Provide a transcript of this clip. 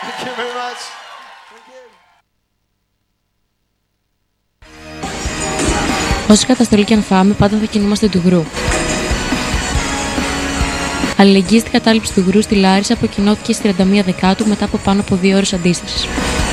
Thank you very much. Όση καταστολή και αν φάμε, πάντα θα κινούμαστε του γρου. Αλληλεγγύη στην κατάληψη του γρου στη Λάρισα αποκοινώθηκε στις 31 Δεκάτου μετά από πάνω από 2 ώρες αντίστασης.